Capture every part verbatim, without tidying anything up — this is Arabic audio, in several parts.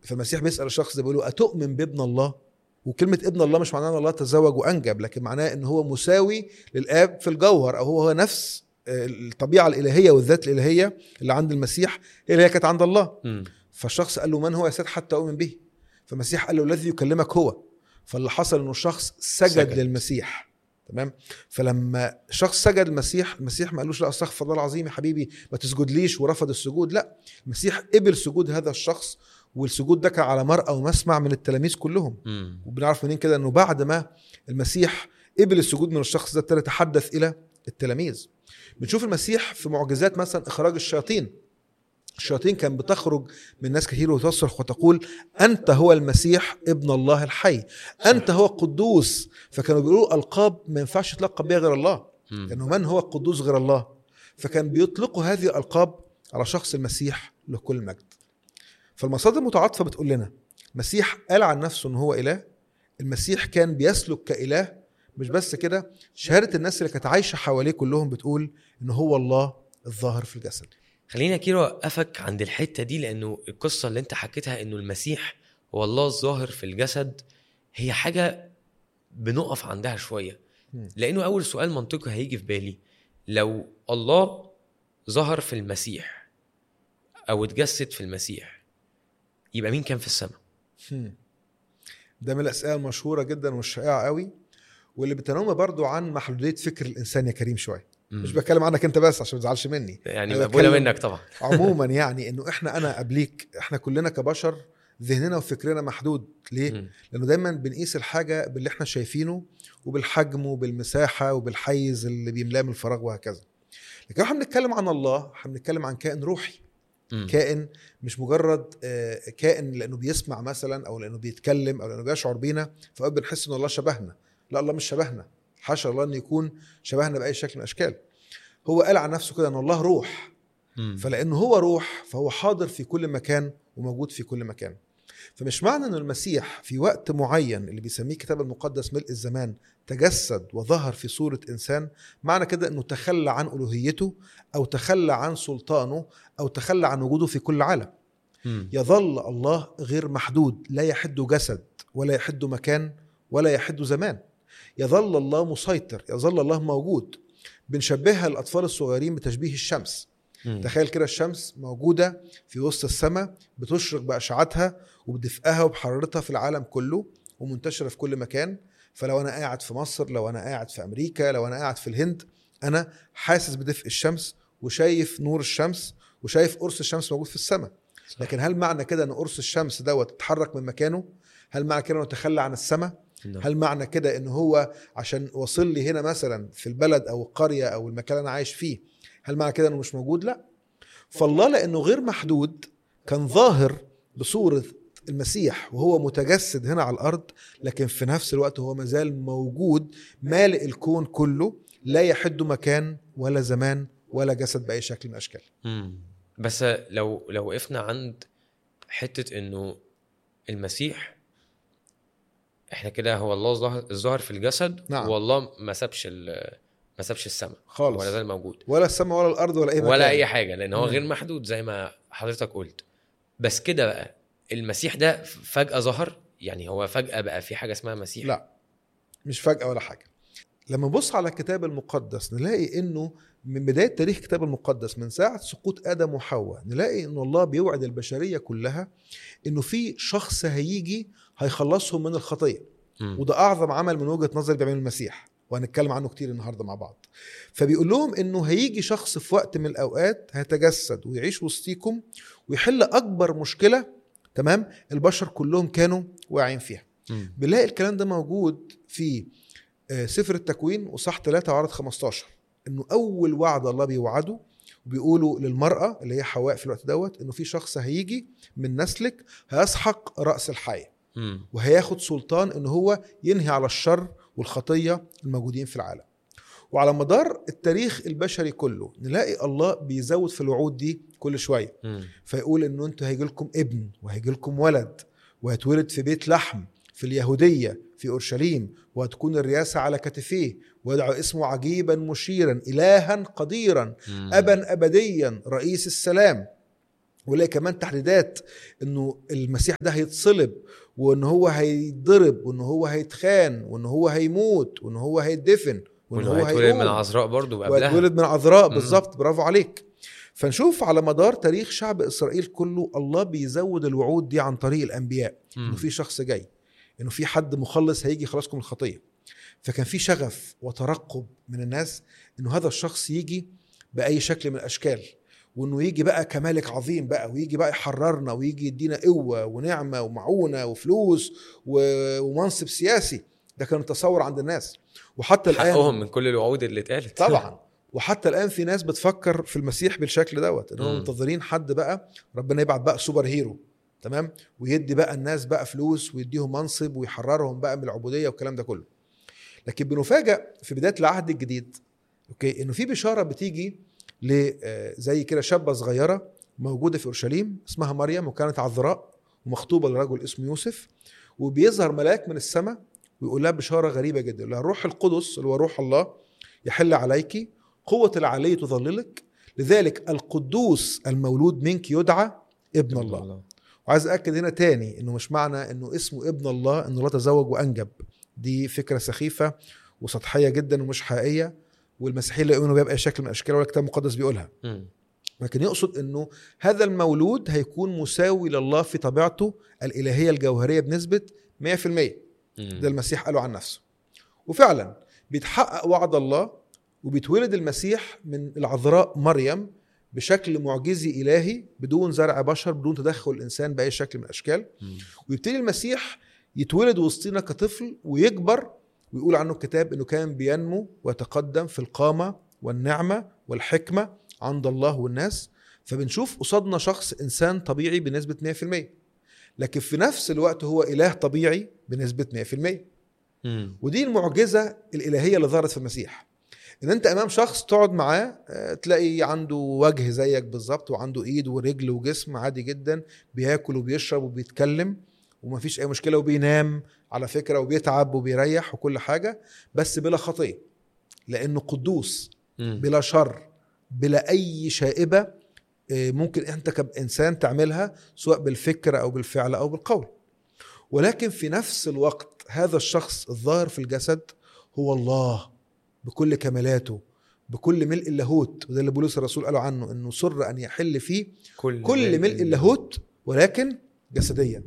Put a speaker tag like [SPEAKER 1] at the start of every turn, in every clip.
[SPEAKER 1] فالمسيح بيسأل الشخص ده بيقول له أتؤمن بابن الله؟ وكلمة ابن الله مش معناه أن الله تزوج وأنجب، لكن معناه أنه هو مساوي للآب في الجوهر، أو هو هو نفس الطبيعة الإلهية والذات الإلهية اللي عند المسيح اللي هي كانت عند الله. م. فالشخص قال له من هو يا سيد حتى أؤمن به؟ فالمسيح قال له الذي يكلمك هو. فاللي حصل أنه الشخص سجد, سجد للمسيح. تمام. فلما شخص سجد المسيح، المسيح ما قالوش لا استغفر الله العظيم يا حبيبي ما تسجدليش ورفض السجود، لا، المسيح قبل سجود هذا الشخص، والسجود ده كان على مرأى ومسمع من التلاميذ كلهم. م. وبنعرف منين كده؟ انه بعد ما المسيح قبل السجود من الشخص ده ابتدى يتحدث الى التلاميذ. بنشوف المسيح في معجزات مثلا اخراج الشياطين. الشياطين كان بتخرج من ناس كثير وتصرخ وتقول أنت هو المسيح ابن الله الحي، أنت هو القدوس. فكانوا بيقولوا ألقاب ما ينفعش يتلقب بها غير الله، لأنه من هو القدوس غير الله؟ فكان بيطلقوا هذه الألقاب على شخص المسيح له كل مجد. فالمصادر المتعاطفة بتقول لنا المسيح قال عن نفسه أنه هو إله، المسيح كان بيسلك كإله، مش بس كده، شهادة الناس اللي كانت عايشة حواليه كلهم بتقول أنه هو الله الظاهر في الجسد.
[SPEAKER 2] خلينا كيرو أقفك عند الحتة دي، لأنه القصة اللي انت حكيتها أنه المسيح هو الله الظاهر في الجسد هي حاجة بنقف عندها شوية، لأنه أول سؤال منطقي هيجي في بالي، لو الله ظهر في المسيح أو اتجسد في المسيح يبقى مين كان في السماء؟
[SPEAKER 1] ده من الأسئلة المشهورة جدا والشائعة قوي، واللي بتنوم برضو عن محدودية فكر الإنسان يا كريم شوية. مش بتكلم عنك انت بس عشان ما تزعلش مني،
[SPEAKER 2] يعني مقبولة منك طبعا.
[SPEAKER 1] عموما يعني انه احنا انا قبليك، احنا كلنا كبشر ذهننا وفكرنا محدود. ليه؟ م. لانه دايما بنقيس الحاجة باللي احنا شايفينه وبالحجم وبالمساحة وبالحيز اللي بيملاه من الفراغ وهكذا. لكن احنا بنتكلم عن الله، احنا بنتكلم عن كائن روحي، م. كائن مش مجرد كائن لانه بيسمع مثلا او لانه بيتكلم او لانه بيشعر بينا فقد بنحس ان الله شبهنا. لا، الله مش شبهنا، حاشا الله ان يكون شبهنا باي شكل من الاشكال. هو قال عن نفسه كده ان الله روح، م. فلانه هو روح فهو حاضر في كل مكان وموجود في كل مكان. فمش معنى ان المسيح في وقت معين اللي بيسميه الكتاب المقدس ملء الزمان تجسد وظهر في صورة انسان، معنى كده انه تخلى عن الوهيته او تخلى عن سلطانه او تخلى عن وجوده في كل عالم. م. يظل الله غير محدود، لا يحد جسد ولا يحد مكان ولا يحد زمان. يظل الله مسيطر، يظل الله موجود. بنشبهها الأطفال الصغيرين بتشبيه الشمس. م. تخيل كده الشمس موجودة في وسط السماء بتشرق بأشعتها وبدفئها وبحرارتها في العالم كله ومنتشرة في كل مكان. فلو أنا قاعد في مصر، لو أنا قاعد في أمريكا، لو أنا قاعد في الهند، أنا حاسس بدفء الشمس وشايف نور الشمس وشايف قرص الشمس موجود في السماء. لكن هل معنى كده أن قرص الشمس دوت تتحرك من مكانه؟ هل معنى كده أنه تخلى عن السماء؟ هل معنى كده انه هو عشان وصل لي هنا مثلا في البلد او القرية او المكان اللي انا عايش فيه هل معنى كده انه مش موجود؟ لا. فالله لانه غير محدود كان ظاهر بصورة المسيح وهو متجسد هنا على الارض، لكن في نفس الوقت هو مازال موجود مالئ الكون كله، لا يحد مكان ولا زمان ولا جسد باي شكل من الاشكال.
[SPEAKER 2] مم. بس لو لو وقفنا عند حتة انه المسيح احنا كده هو الله الظاهر في الجسد. نعم. والله ما سابش ما سابش السماء
[SPEAKER 1] خالص،
[SPEAKER 2] ولا زال موجود،
[SPEAKER 1] ولا السماء ولا الارض ولا اي مكان
[SPEAKER 2] ولا اي حاجه، لان هو غير محدود زي ما حضرتك قلت. بس كده بقى المسيح ده فجأة ظهر، يعني هو فجأة بقى في حاجه اسمها مسيح؟
[SPEAKER 1] لا، مش فجأة ولا حاجه. لما نبص على الكتاب المقدس نلاقي انه من بداية تاريخ الكتاب المقدس من ساعة سقوط آدم وحواء نلاقي انه الله بيوعد البشرية كلها انه في شخص هيجي هيخلصهم من الخطية. م. وده اعظم عمل من وجهة نظري بيعمله المسيح، وهنتكلم عنه كتير النهاردة مع بعض. فبيقول لهم انه هيجي شخص في وقت من الاوقات هيتجسد ويعيش وسطيكم ويحل اكبر مشكلة تمام البشر كلهم كانوا واعين فيها. م. بنلاقي الكلام ده موجود في سفر التكوين وصح ثلاثة وعدد خمستاشر، انه اول وعد الله بيوعده وبيقولوا للمرأة اللي هي حواء في الوقت دوت انه في شخص هيجي من نسلك هيسحق رأس الحية وهياخد سلطان انه هو ينهي على الشر والخطية الموجودين في العالم. وعلى مدار التاريخ البشري كله نلاقي الله بيزود في الوعود دي كل شوية. م. فيقول انه انتوا هيجي لكم ابن وهيجي لكم ولد وهيتولد في بيت لحم في اليهودية في أورشليم وهتكون الرياسة على كتفيه ويدعو اسمه عجيبا مشيرا إلها قديرا م. أبا أبديا رئيس السلام. ولاقي كمان تحديدات انه المسيح ده هيتصلب، وان هو هيتضرب، وان هو هيتخان، وان هو هيموت، وان هو هيدفن، وان هو
[SPEAKER 2] هيتولد من عذراء برضو قبلها،
[SPEAKER 1] ويتولد من عذراء بالظبط. برافو عليك. فنشوف على مدار تاريخ شعب إسرائيل كله الله بيزود الوعود دي عن طريق الأنبياء، إنه في شخص جاي، إنه في حد مخلص هيجي خلاصكم الخطية. فكان في شغف وترقب من الناس إنه هذا الشخص يجي بأي شكل من الأشكال، وإنه يجي بقى كمالك عظيم بقى، ويجي بقى يحررنا، ويجي يدينا قوة ونعمة ومعونة وفلوس ومنصب سياسي. ده كان تصور عند الناس، وحتى الآن
[SPEAKER 2] حقهم من كل الوعود اللي اتقالت
[SPEAKER 1] طبعا. وحتى الآن في ناس بتفكر في المسيح بالشكل دوت، انهم منتظرين حد بقى ربنا يبعت بقى سوبر هيرو، تمام، ويدي بقى الناس بقى فلوس ويديهم منصب ويحررهم بقى من العبودية والكلام ده كله. لكن بنفاجأ في بداية العهد الجديد اوكي انه في بشارة بتيجي ل زي كده شابة صغيرة موجودة في اورشليم اسمها مريم، وكانت عذراء ومخطوبة لرجل اسمه يوسف، وبيظهر ملاك من السماء ويقول لها بشارة غريبة جدا، يقول لها الروح القدس اللي هو روح الله يحل عليك، قوة العلي تظللك، لذلك القدوس المولود منك يدعى ابن الله. الله. وعايز أكد هنا تاني إنه مش معنى إنه اسمه ابن الله إنه لا تزوج وأنجب، دي فكرة سخيفة وسطحية جدا ومش حقيقية، والمسيحيين لا يؤمنوا بها بأي شكل من الأشكال ولا الكتاب المقدس بيقولها. م. لكن يقصد إنه هذا المولود هيكون مساوي لله في طبيعته الإلهية الجوهرية بنسبة مية في المية. ده المسيح قاله عن نفسه، وفعلا بيتحقق وعد الله، وبيتولد المسيح من العذراء مريم بشكل معجزي إلهي بدون زرع بشر، بدون تدخل الإنسان بأي شكل من الأشكال. ويبتدي المسيح يتولد وسطنا كطفل ويكبر، ويقول عنه الكتاب إنه كان بينمو ويتقدم في القامة والنعمة والحكمة عند الله والناس. فبنشوف قصادنا شخص إنسان طبيعي بنسبة مية في المية، لكن في نفس الوقت هو إله طبيعي بنسبة مية في المية. ودي المعجزة الإلهية اللي ظهرت في المسيح، ان انت امام شخص تقعد معاه تلاقي عنده وجه زيك بالظبط، وعنده ايد ورجل وجسم عادي جدا، بياكل وبيشرب وبيتكلم ومفيش اي مشكلة، وبينام على فكرة وبيتعب وبيريح وكل حاجة، بس بلا خطية، لانه قدوس بلا شر بلا اي شائبة ممكن انت كإنسان تعملها سواء بالفكر او بالفعل او بالقول. ولكن في نفس الوقت هذا الشخص الظاهر في الجسد هو الله بكل كمالاته، بكل ملء اللاهوت، وده اللي بولس الرسول قاله عنه انه سر ان يحل فيه كل, كل ملء اللاهوت ولكن جسديا.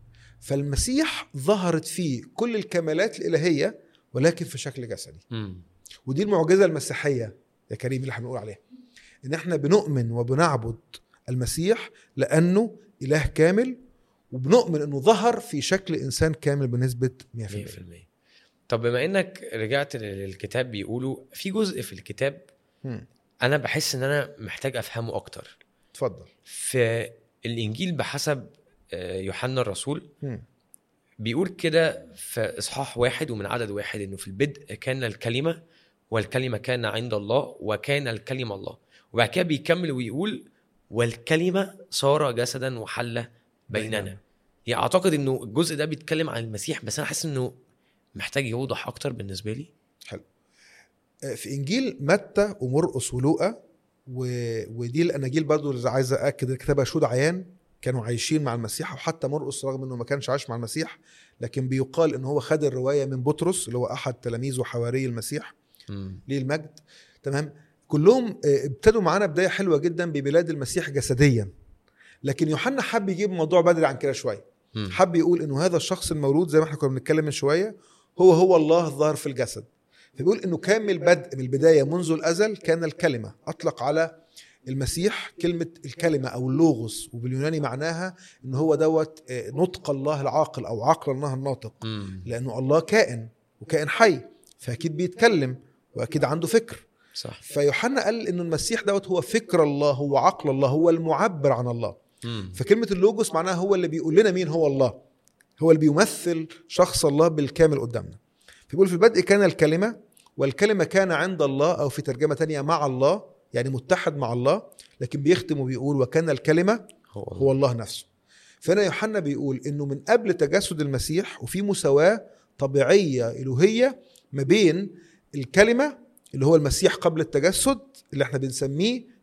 [SPEAKER 1] فالمسيح ظهرت فيه كل الكمالات الإلهية ولكن في شكل جسدي. م. ودي المعجزة المسيحية يا كريم اللي احنا بنقول عليها، ان احنا بنؤمن وبنعبد المسيح لانه اله كامل، وبنؤمن انه ظهر في شكل انسان كامل بنسبة مية في المية.
[SPEAKER 2] طب بما انك رجعت للكتاب، بيقولوا في جزء في الكتاب م. انا بحس ان انا محتاج افهمه اكتر.
[SPEAKER 1] اتفضل.
[SPEAKER 2] في الانجيل بحسب يوحنا الرسول م. بيقول كده في اصحاح واحد ومن عدد واحد انه في البدء كان الكلمة والكلمة كان عند الله وكان الكلمة الله. وبعد كده بيكمل ويقول والكلمة صار جسدا وحل بيننا. يعني اعتقد انه الجزء ده بيتكلم عن المسيح، بس انا حاسس انه محتاج يوضح اكتر بالنسبه لي.
[SPEAKER 1] حلو. في انجيل متى ومرقس ولوقا و... ودي الاناجيل برضو اللي عايز ااكد الكتابه شهود عيان كانوا عايشين مع المسيح، وحتى مرقس رغم انه ما كانش عايش مع المسيح لكن بيقال ان هو خد الروايه من بطرس اللي هو احد تلاميذ وحواري المسيح ليه المجد. تمام. كلهم ابتدوا معانا بدايه حلوه جدا ببلاد المسيح جسديا، لكن يوحنا حب يجيب الموضوع بدري عن كده شويه. حب يقول انه هذا الشخص المولود زي ما احنا كنا بنتكلم من شويه هو هو الله الظاهر في الجسد. فبيقول انه كان من البدء من البدايه منذ الازل كان الكلمه. اطلق على المسيح كلمه الكلمه او اللوغوس، وباليوناني معناها ان هو دوت نطق الله العاقل او عقل الله الناطق، لانه الله كائن وكائن حي فاكيد بيتكلم واكيد عنده فكر.
[SPEAKER 2] صح.
[SPEAKER 1] فيوحنا قال انه المسيح دوت هو فكر الله، هو عقل الله، هو المعبر عن الله. مم. فكلمه اللوغوس معناها هو اللي بيقول لنا مين هو الله، هو اللي بيمثل شخص الله بالكامل قدامنا. فبيقول في البدء كان الكلمة والكلمة كان عند الله، أو في ترجمة تانية مع الله، يعني متحد مع الله، لكن بيختم وبيقول وكان الكلمة هو الله, هو الله نفسه. فهنا يوحنا بيقول إنه من قبل تجسد المسيح وفي مساواة طبيعية إلهية ما بين الكلمة اللي هو المسيح قبل التجسد اللي احنا بنسميه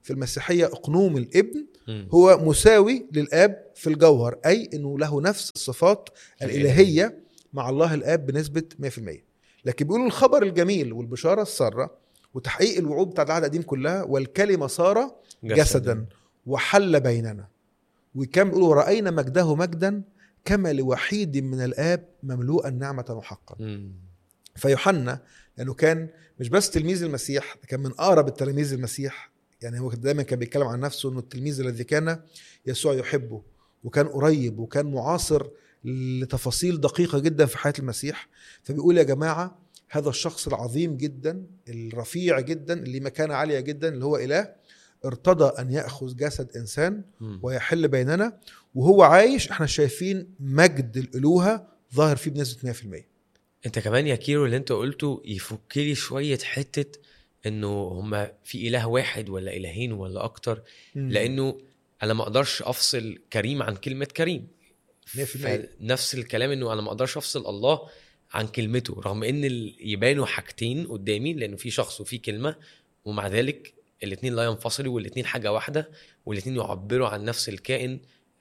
[SPEAKER 1] في المسيحية أقنوم الابن هو مساوي للآب في الجوهر، أي أنه له نفس الصفات الإلهية مع الله الآب بنسبة مية في المية. لكن بيقولوا الخبر الجميل والبشارة السارة وتحقيق الوعود بتاعت العهد القديم كلها، والكلمة صار جسدا, جسداً وحل بيننا، وكم بيقولوا رأينا مجده مجدا كما لوحيد من الآب مملوءا نعمة وحقا. فيوحنا لأنه كان مش بس تلميذ المسيح، كان من أقرب التلاميذ المسيح، يعني هو دايما كان بيتكلم عن نفسه أنه التلميذ الذي كان يسوع يحبه، وكان قريب وكان معاصر لتفاصيل دقيقة جدا في حياة المسيح. فبيقول يا جماعة هذا الشخص العظيم جدا الرفيع جدا اللي مكانة عالية جدا اللي هو إله ارتضى أن يأخذ جسد إنسان ويحل بيننا، وهو عايش احنا شايفين مجد الألوهة ظاهر فيه بنسبة مية في المية.
[SPEAKER 2] انت كمان يا كيرو اللي انت قلته يفكري شوية حتة انه هما في اله واحد ولا الهين ولا اكتر، مم. لانه انا ما اقدرش افصل كريم عن كلمة كريم، نفس الكلام انه انا ما اقدرش افصل الله عن كلمته، رغم ان يبانوا حاجتين قدامي لانه في شخص وفي كلمة، ومع ذلك الاثنين لا ينفصلوا والاثنين حاجة واحدة والاثنين يعبروا عن نفس الكائن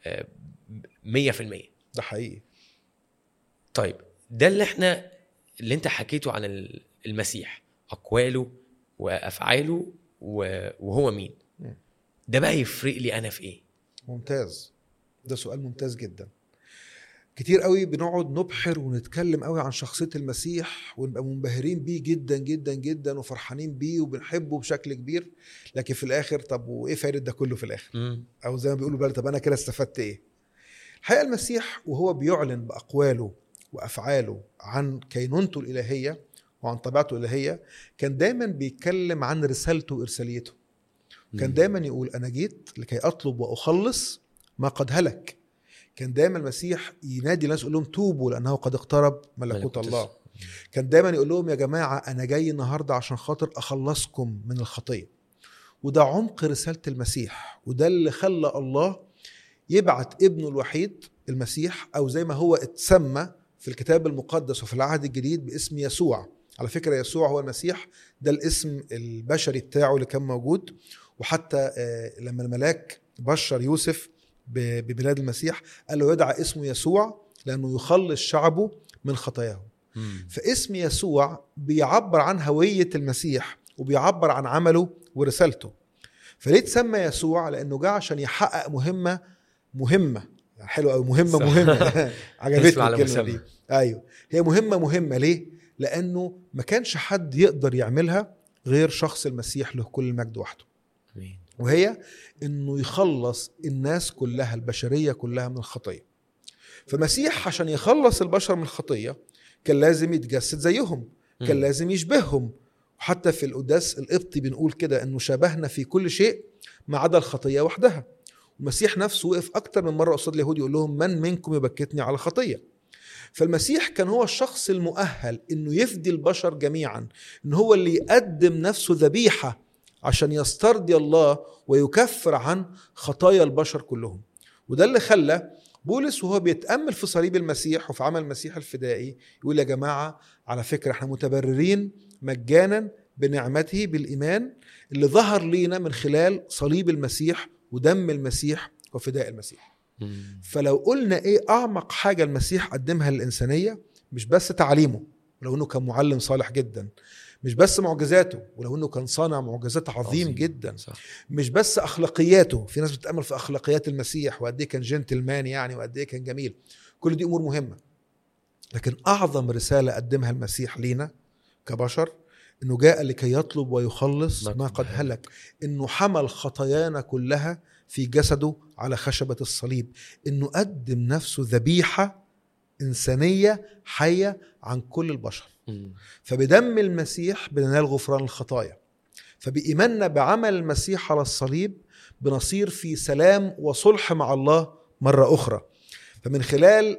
[SPEAKER 2] مية في المية.
[SPEAKER 1] ده حقيقي.
[SPEAKER 2] طيب ده اللي احنا اللي انت حكيته عن المسيح، أقواله وأفعاله وهو مين، ده بقى يفرق لي أنا في إيه؟
[SPEAKER 1] ممتاز، ده سؤال ممتاز جدا. كتير قوي بنقعد نبحر ونتكلم قوي عن شخصية المسيح ونبقى منبهرين بيه جدا جدا جدا وفرحانين بيه وبنحبه بشكل كبير، لكن في الآخر طب وإيه فايدة ده كله في الآخر؟ م. أو زي ما بيقولوا بقى طب أنا كده استفدت إيه؟ الحقيقة المسيح وهو بيعلن بأقواله وأفعاله عن كينونته الإلهية وعن طبيعته الإلهية، كان دايما بيتكلم عن رسالته وإرساليته. كان دايما يقول أنا جيت لكي أطلب وأخلص ما قد هلك. كان دايما المسيح ينادي الناس يقول لهم توبوا لأنه قد اقترب ملكوت الله. كان دايما يقول لهم يا جماعة أنا جاي النهاردة عشان خاطر أخلصكم من الخطية. وده عمق رسالة المسيح، وده اللي خلى الله يبعت ابنه الوحيد المسيح، أو زي ما هو اتسمى في الكتاب المقدس وفي العهد الجديد باسم يسوع. على فكرة يسوع هو المسيح، ده الاسم البشري بتاعه اللي كان موجود. وحتى لما الملاك بشر يوسف بميلاد المسيح قال له يدعى اسمه يسوع لأنه يخلص شعبه من خطاياهم. فاسم يسوع بيعبر عن هوية المسيح وبيعبر عن عمله ورسالته. فليه تسمى يسوع؟ لأنه جاء عشان يحقق مهمة مهمة حلوة أو مهمة مهمة عجبتني الكلمة دي. أيوه هي مهمة مهمة. ليه؟ لأنه ما كانش حد يقدر يعملها غير شخص المسيح له كل المجد وحده، وهي إنه يخلص الناس كلها البشرية كلها من الخطية. فمسيح عشان يخلص البشر من الخطية كان لازم يتجسد زيهم، كان لازم يشبههم. وحتى في القداس القبطي بنقول كده إنه شبهنا في كل شيء ما عدا الخطية وحدها. المسيح نفسه وقف أكتر من مرة قصاد اليهود يقول لهم من منكم يبكتني على خطية. فالمسيح كان هو الشخص المؤهل إنه يفدي البشر جميعا، إنه هو اللي يقدم نفسه ذبيحة عشان يسترضي الله ويكفر عن خطايا البشر كلهم. وده اللي خلى بولس وهو بيتأمل في صليب المسيح وفي عمل المسيح الفدائي يقول يا جماعة على فكرة احنا متبررين مجانا بنعمته بالإيمان اللي ظهر لينا من خلال صليب المسيح ودم المسيح وفداء المسيح. مم. فلو قلنا ايه اعمق حاجة المسيح قدمها للإنسانية، مش بس تعليمه ولو انه كان معلم صالح جدا، مش بس معجزاته ولو انه كان صانع معجزات عظيم, عظيم. جدا صح. مش بس اخلاقياته، في ناس بتتأمل في اخلاقيات المسيح وقد ايه كان جنتلمان يعني وقد ايه كان جميل، كل دي امور مهمة. لكن اعظم رسالة قدمها المسيح لينا كبشر انه جاء لكي يطلب ويخلص ما قد هلك، انه حمل خطايانا كلها في جسده على خشبة الصليب، انه قدم نفسه ذبيحة انسانية حية عن كل البشر. فبدم المسيح بننال غفران الخطايا، فبإيماننا بعمل المسيح على الصليب بنصير في سلام وصلح مع الله مرة أخرى. فمن خلال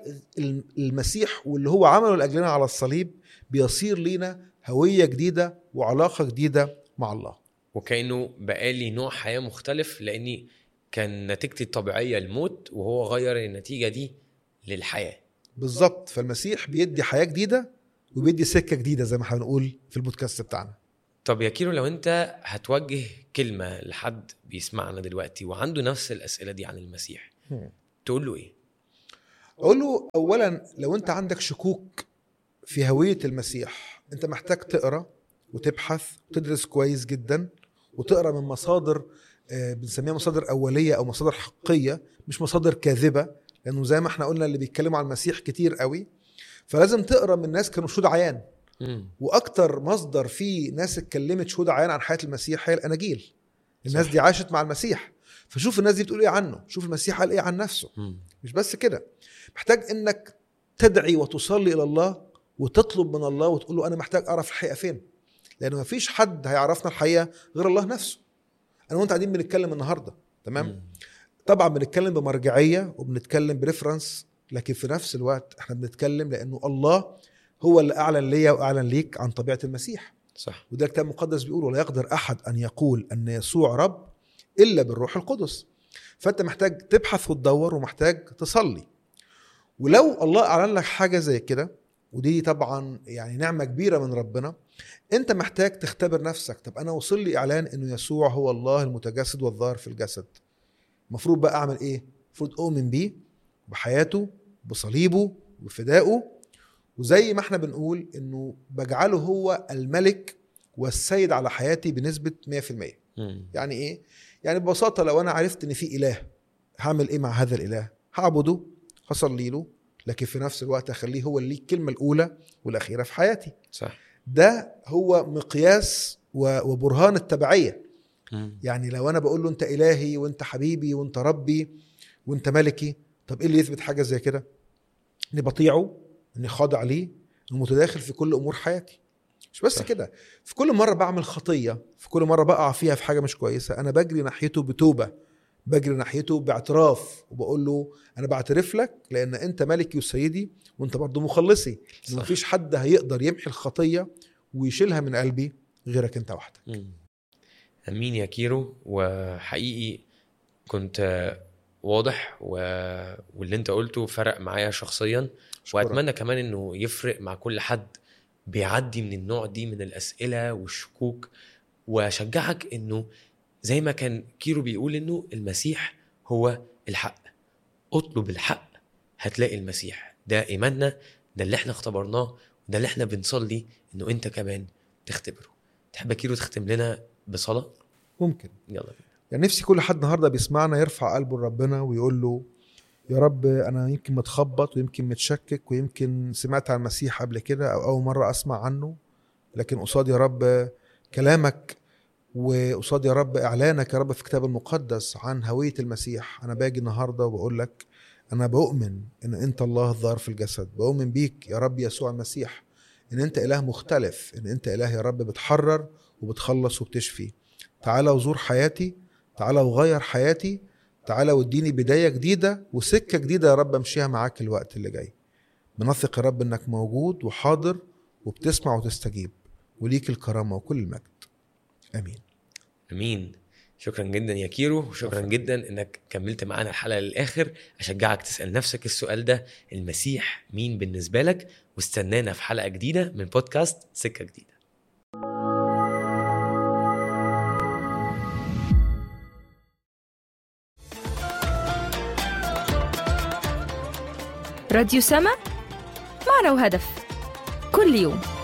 [SPEAKER 1] المسيح واللي هو عمله لأجلنا على الصليب بيصير لنا هوية جديدة وعلاقة جديدة مع الله،
[SPEAKER 2] وكأنه بقالي نوع حياة مختلف، لأني كان نتيجتي الطبيعية الموت وهو غير النتيجة دي للحياة.
[SPEAKER 1] بالضبط. فالمسيح بيدي حياة جديدة وبيدي سكة جديدة زي ما هنقول في البودكاست بتاعنا.
[SPEAKER 2] طب يا كيرو، لو انت هتوجه كلمة لحد بيسمعنا دلوقتي وعنده نفس الأسئلة دي عن المسيح، تقول له ايه؟
[SPEAKER 1] اقول له اولا لو انت عندك شكوك في هوية المسيح، انت محتاج تقرأ وتبحث وتدرس كويس جدا، وتقرأ من مصادر آه بنسميها مصادر أولية أو مصادر حقيقية، مش مصادر كاذبة، لأنه زي ما احنا قلنا اللي بيتكلموا عن المسيح كتير قوي، فلازم تقرأ من ناس كانوا شهود عيان. م. وأكتر مصدر فيه ناس اتكلمت شهود عيان عن حياة المسيح هي الأناجيل. الناس صح. دي عاشت مع المسيح، فشوف الناس دي بتقول ايه عنه، شوف المسيح قال ايه عن نفسه. م. مش بس كده، محتاج انك تدعي وتصلي إلى الله وتطلب من الله وتقول له أنا محتاج أعرف الحقيقة فين، لأنه ما فيش حد هيعرفنا الحقيقة غير الله نفسه. أنا وأنت قاعدين بنتكلم النهاردة، تمام؟ م. طبعا بنتكلم بمرجعية وبنتكلم بريفرنس، لكن في نفس الوقت احنا بنتكلم لأنه الله هو اللي أعلن ليا وأعلن ليك عن طبيعة المسيح. صح. وده الكتاب المقدس بيقول ولا يقدر أحد أن يقول أن يسوع رب إلا بالروح القدس. فأنت محتاج تبحث وتدور ومحتاج تصلي. ولو الله أعلن لك حاجة زي كده، ودي طبعا يعني نعمة كبيرة من ربنا، انت محتاج تختبر نفسك. طب انا وصل لي اعلان انه يسوع هو الله المتجسد والظاهر في الجسد، المفروض بقى اعمل ايه؟ المفروض اؤمن بيه بحياته بصليبه بفدائه، وزي ما احنا بنقول انه بجعله هو الملك والسيد على حياتي بنسبة مية في المية. يعني ايه؟ يعني ببساطة لو انا عرفت ان في اله، هعمل ايه مع هذا الاله؟ هعبده، هصلي له، لكن في نفس الوقت أخليه هو اللي الكلمة الأولى والأخيرة في حياتي. صح. ده هو مقياس وبرهان التبعية. م. يعني لو أنا بقول له أنت إلهي وأنت حبيبي وأنت ربي وأنت ملكي، طب إيه اللي يثبت حاجة زي كده؟ إني بطيعه، إني خاضع ليه، إنه متداخل في كل أمور حياتي. مش بس كده، في كل مرة بعمل خطية، في كل مرة بقع فيها في حاجة مش كويسة، أنا بجري ناحيته بتوبة، بجري ناحيته باعتراف، وبقول له أنا بعترف لك لأن أنت ملكي وسيدي وأنت برضو مخلصي. مفيش حد هيقدر يمحي الخطية ويشيلها من قلبي غيرك أنت وحدك.
[SPEAKER 2] أمين يا كيرو. وحقيقي كنت واضح و... واللي أنت قلته فرق معايا شخصيا، شكرا. وأتمنى كمان أنه يفرق مع كل حد بيعدي من النوع دي من الأسئلة والشكوك. وشجعك أنه زي ما كان كيرو بيقول انه المسيح هو الحق، اطلب الحق هتلاقي المسيح. ده ايماننا، ده اللي احنا اختبرناه، ده اللي احنا بنصلي انه انت كمان تختبره. تحب كيرو تختم لنا بصلاة؟
[SPEAKER 1] ممكن.
[SPEAKER 2] يلا بينا.
[SPEAKER 1] يعني نفسي كل حد النهارده بيسمعنا يرفع قلبه لربنا ويقول له يا رب انا يمكن متخبط ويمكن متشكك ويمكن سمعت عن المسيح قبل كده او اول مرة اسمع عنه، لكن قصاد يا رب كلامك وقصاد يا رب إعلانك يا رب في كتاب المقدس عن هوية المسيح، أنا باجي النهاردة وبقول لك أنا بؤمن إن أنت الله الظاهر في الجسد، بؤمن بيك يا رب يسوع المسيح إن أنت إله مختلف، إن أنت إله يا رب بتحرر وبتخلص وبتشفي. تعالى وزور حياتي، تعالى وغير حياتي، تعالى واديني بداية جديدة وسكة جديدة يا رب أمشيها معاك الوقت اللي جاي. بنثق يا رب إنك موجود وحاضر وبتسمع وتستجيب، وليك الكرامة وكل المجد. امين.
[SPEAKER 2] امين. شكرا جدا يا كيرو، وشكرا أفضل. جدا انك كملت معانا الحلقه للاخر. اشجعك تسال نفسك السؤال ده، المسيح مين بالنسبه لك؟ واستنانا في حلقه جديده من بودكاست سكه جديده.
[SPEAKER 3] راديو سما، معنى وهدف، كل يوم.